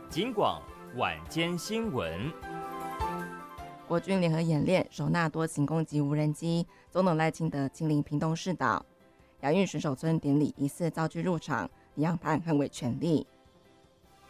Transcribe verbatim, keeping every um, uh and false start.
警广晚间新闻。 国军联合演练手纳多型攻击无人机，总统赖清德亲临屏东市岛。亚运选手村典礼疑似遭拒入场，李样盘捍卫权利。